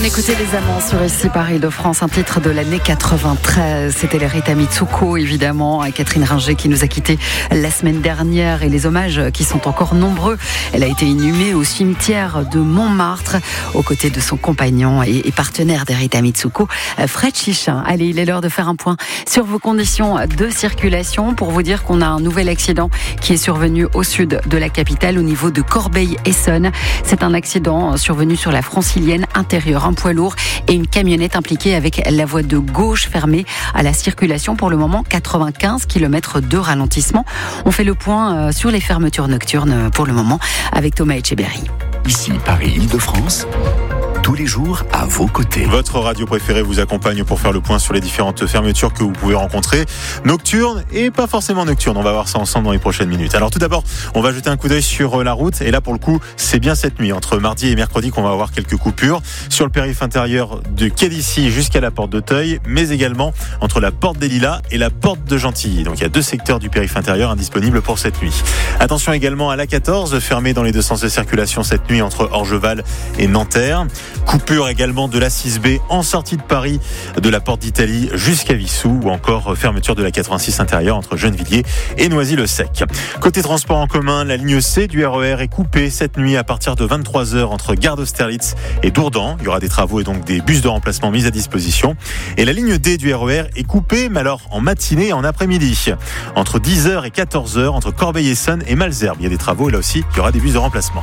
écoutait Les Amants sur ici Paris de France, un titre de l'année 93. C'était les Rita Mitsuko, évidemment, à Catherine Ringer qui nous a quittés la semaine dernière et les hommages qui sont encore nombreux. Elle a été inhumée au cimetière de Montmartre aux côtés de son compagnon et partenaire des Rita Mitsuko, Fred Chichin. Allez, il est l'heure de faire un point sur vos conditions de circulation pour vous dire qu'on a un nouvel accident qui est survenu au sud de la capitale au niveau de Corbeil-Essonnes. C'est un accident survenu sur la Francilienne intérieure, un poids lourd et une camionnette impliquée avec la voie de gauche fermée à la circulation. Pour le moment, 95 km de ralentissement. On fait le point sur les fermetures nocturnes pour le moment avec Thomas Etcheberry. Ici Paris-Île-de-France, tous les jours à vos côtés. Votre radio préférée vous accompagne pour faire le point sur les différentes fermetures que vous pouvez rencontrer, nocturnes et pas forcément nocturnes. On va voir ça ensemble dans les prochaines minutes. Alors tout d'abord, on va jeter un coup d'œil sur la route. Et là, pour le coup, c'est bien cette nuit, entre mardi et mercredi, qu'on va avoir quelques coupures sur le périph' intérieur de quai d'Issy jusqu'à la porte d'Auteuil, mais également entre la porte des Lilas et la porte de Gentilly. Donc il y a deux secteurs du périph' intérieur indisponibles pour cette nuit. Attention également à l'A14, fermée dans les deux sens de circulation cette nuit entre Orgeval et Nanterre. Coupure également de la 6B en sortie de Paris, de la porte d'Italie jusqu'à Vissou, ou encore fermeture de la 86 intérieure entre Gennevilliers et Noisy-le-Sec. Côté transport en commun, la ligne C du RER est coupée cette nuit à partir de 23h entre Gare d'Austerlitz et Dourdan. Il y aura des travaux et donc des bus de remplacement mis à disposition. Et la ligne D du RER est coupée, mais alors en matinée et en après-midi. Entre 10h et 14h entre Corbeil-Essonnes et Malesherbes. Il y a des travaux et là aussi, il y aura des bus de remplacement.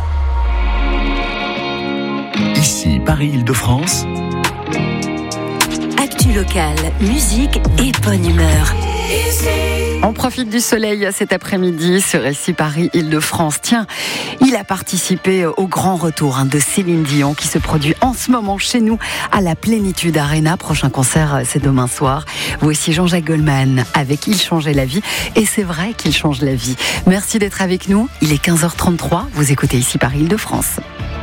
Ici Paris-Île-de-France. Actu locale, musique et bonne humeur. On profite du soleil cet après-midi sur ici Paris-Île-de-France. Tiens, il a participé au grand retour de Céline Dion qui se produit en ce moment chez nous à la Plénitude Arena. Prochain concert, c'est demain soir. Voici Jean-Jacques Goldman avec Il changeait la vie. Et c'est vrai qu'il change la vie. Merci d'être avec nous. Il est 15h33. Vous écoutez ici Paris-Île-de-France.